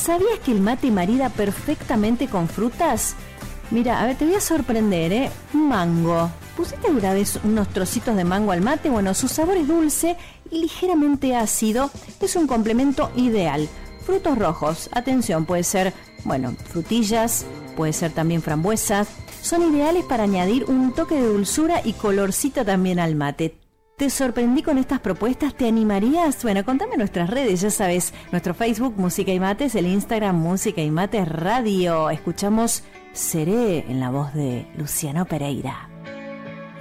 ¿Sabías que el mate marida perfectamente con frutas? Mira, a ver, te voy a sorprender, ¿eh? Mango. ¿Pusiste alguna vez unos trocitos de mango al mate? Bueno, su sabor es dulce y ligeramente ácido. Es un complemento ideal. Frutos rojos, atención, puede ser, bueno, frutillas, puede ser también frambuesas. Son ideales para añadir un toque de dulzura y colorcito también al mate. ¿Te sorprendí con estas propuestas? ¿Te animarías? Bueno, contame en nuestras redes, ya sabes, nuestro Facebook Música y Mates, el Instagram Música y Mates Radio. Escuchamos Seré en la voz de Luciano Pereira.